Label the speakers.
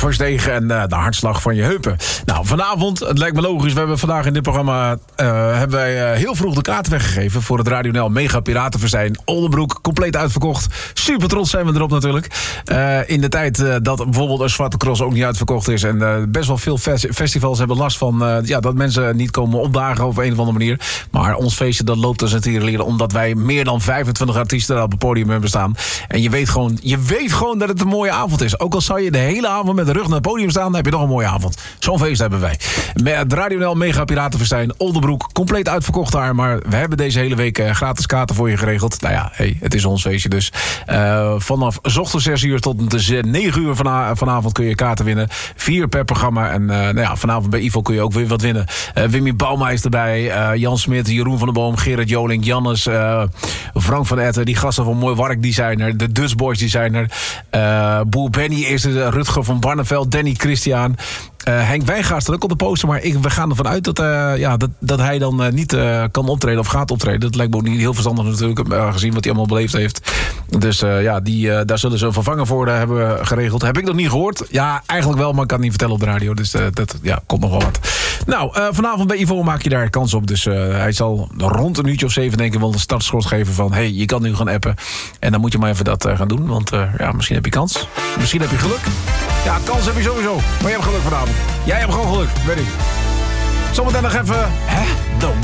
Speaker 1: voor stegen en de hartslag van je heupen. Nou, vanavond, het lijkt me logisch, we hebben vandaag in dit programma hebben wij heel vroeg de kaarten weggegeven voor het Radio NL Mega Piratenfestijn. Oldenbroek, compleet uitverkocht. Super trots zijn we erop natuurlijk. In de tijd dat bijvoorbeeld een Zwarte Cross ook niet uitverkocht is en best wel veel festivals hebben last van dat mensen niet komen opdagen op een of andere manier. Maar ons feestje dat loopt dus natuurlijk leren omdat wij meer dan 25 artiesten op het podium hebben staan. En je weet gewoon dat het een mooie avond is. Ook al zou je de hele avond met de rug naar het podium staan, dan heb je nog een mooie avond. Zo'n feest hebben wij. Met Radio NL Mega Piratenfestijn, Oldenbroek, compleet uitverkocht daar. Maar we hebben deze hele week gratis kaarten voor je geregeld. Nou ja, het is ons feestje dus. Vanaf 's ochtends 6 uur tot 9 uur vanavond kun je kaarten winnen. 4 per programma. En vanavond bij Ivo kun je ook weer wat winnen. Wimmy Bauma is erbij. Jan Smit, Jeroen van der Boom, Gerrit Joling, Jannes, Frank van Etten, die gasten van Mooi Wark die zijn er. De Dutch Boys die zijn er. Boer Benny is er. Rutger van Barneveld, Danny Christian. Henk Wijngaard staat ook op de poster, maar we gaan ervan uit dat hij dan niet kan optreden of gaat optreden. Dat lijkt me ook niet heel verstandig natuurlijk, gezien wat hij allemaal beleefd heeft. Dus daar zullen ze een vervanger voor hebben geregeld. Heb ik nog niet gehoord. Ja, eigenlijk wel, maar ik kan het niet vertellen op de radio. Dus dat komt nog wel wat. Nou, vanavond bij Ivo maak je daar kans op. Dus hij zal rond een uurtje of 7 denk ik wel een startschot geven van hey, je kan nu gaan appen. En dan moet je maar even dat gaan doen, want misschien heb je kans. Misschien heb je geluk. Ja, kans heb je sowieso. Maar je hebt geluk vanavond. Jij hebt gewoon geluk, weet ik. Zometeen nog even...